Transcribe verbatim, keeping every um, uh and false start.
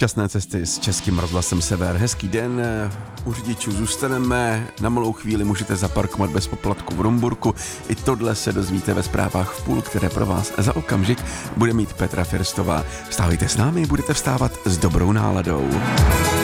Šťastné cesty s Českým rozhlasem Sever. Hezký den, u řidičů zůstaneme, na malou chvíli můžete zaparkovat bez poplatku v Rumburku. I tohle se dozvíte ve zprávách v půl, které pro vás za okamžik bude mít Petra Firstová. Vstávejte s námi, budete vstávat s dobrou náladou.